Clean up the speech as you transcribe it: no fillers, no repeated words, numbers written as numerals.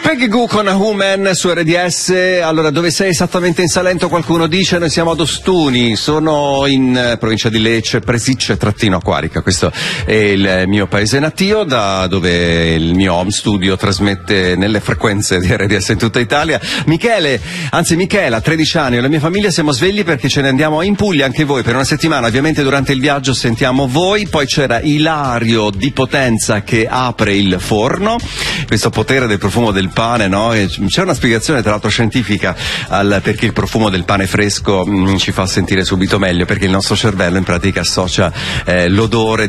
Peggy Gou con Human su RDS. Allora, dove sei esattamente in Salento? Qualcuno dice, noi siamo ad Ostuni, sono in provincia di Lecce, Presicce-Quarica, questo è il mio paese natio, da dove il mio home studio trasmette nelle frequenze di RDS in tutta Italia. Michela, 13 anni, e la mia famiglia siamo svegli perché ce ne andiamo in Puglia, anche voi, per una settimana. Ovviamente durante il viaggio sentiamo voi. Poi c'era Ilario di Potenza che apre il forno, questo potere del profumo del pane, no? E c'è una spiegazione tra l'altro scientifica perché il profumo del pane fresco ci fa sentire subito meglio, perché il nostro cervello in pratica associa l'odore